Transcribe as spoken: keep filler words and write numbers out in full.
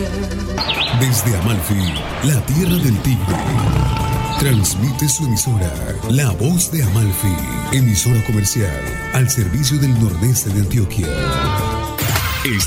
Desde Amalfi, la tierra del tigre, transmite su emisora, La Voz de Amalfi, emisora comercial al servicio del nordeste de Antioquia.